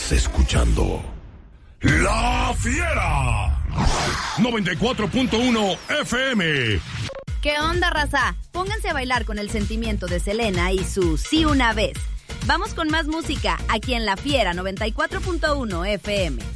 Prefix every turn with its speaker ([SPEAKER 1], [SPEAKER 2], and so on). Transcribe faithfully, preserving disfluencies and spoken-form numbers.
[SPEAKER 1] Estás escuchando La Fiera noventa y cuatro punto uno F M.
[SPEAKER 2] ¿Qué onda, raza? Pónganse a bailar con el sentimiento de Selena y su Sí una vez. Vamos con más música aquí en La Fiera noventa y cuatro punto uno F M.